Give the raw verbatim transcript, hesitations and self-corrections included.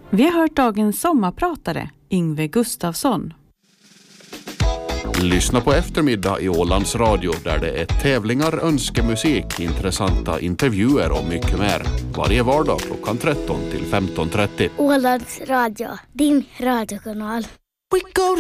Vi har hört dagens sommarpratare, Yngve Gustafsson. Lyssna på eftermiddag i Ålands Radio där det är tävlingar, önskemusik, intressanta intervjuer och mycket mer. Varje vardag klockan tretton till femton trettio. Ålands Radio, din radiokanal. We go